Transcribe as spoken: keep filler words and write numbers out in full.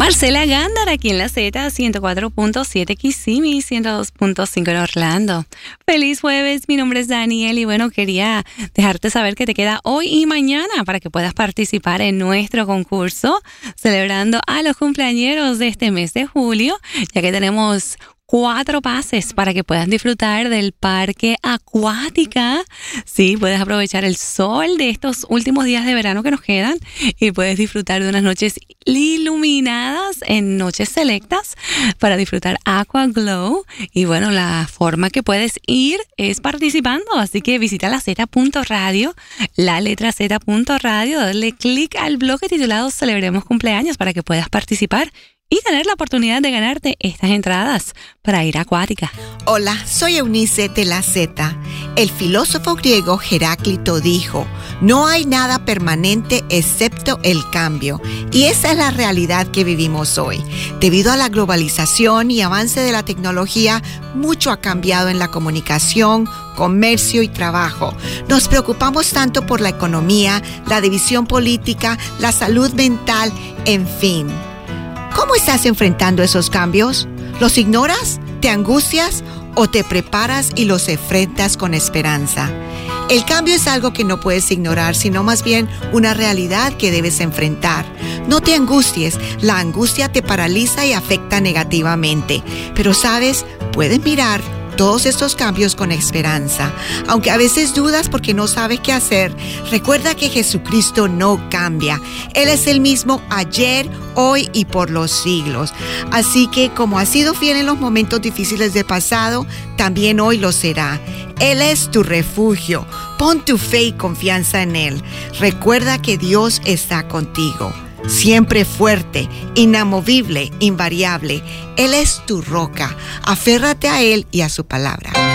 Marcela Gándara aquí en la Z, ciento cuatro punto siete Kissimmee, ciento dos punto cinco en Orlando. Feliz jueves, mi nombre es Daniel y bueno, quería dejarte saber que te queda hoy y mañana para que puedas participar en nuestro concurso, celebrando a los cumpleañeros de este mes de julio, ya que tenemos cuatro pases para que puedas disfrutar del Parque Acuática. Sí, puedes aprovechar el sol de estos últimos días de verano que nos quedan y puedes disfrutar de unas noches iluminadas en noches selectas para disfrutar Aqua Glow. Y bueno, la forma que puedes ir es participando, así que visita la Z punto radio, la letra Z punto radio, darle clic al bloque titulado Celebremos Cumpleaños para que puedas participar y tener la oportunidad de ganarte estas entradas para ir a Acuática. Hola, soy Eunice de la Z. El filósofo griego Heráclito dijo, no hay nada permanente excepto el cambio. Y esa es la realidad que vivimos hoy. Debido a la globalización y avance de la tecnología, mucho ha cambiado en la comunicación, comercio y trabajo. Nos preocupamos tanto por la economía, la división política, la salud mental, en fin. ¿Cómo estás enfrentando esos cambios? ¿Los ignoras? ¿Te angustias? ¿O te preparas y los enfrentas con esperanza? El cambio es algo que no puedes ignorar, sino más bien una realidad que debes enfrentar. No te angusties, la angustia te paraliza y afecta negativamente. Pero sabes, puedes mirar todos estos cambios con esperanza. Aunque a veces dudas porque no sabes qué hacer, recuerda que Jesucristo no cambia. Él es el mismo ayer, hoy y por los siglos. Así que como ha sido fiel en los momentos difíciles del pasado, también hoy lo será. Él es tu refugio. Pon tu fe y confianza en Él. Recuerda que Dios está contigo. Siempre fuerte, inamovible, invariable. Él es tu roca. Aférrate a Él y a su palabra.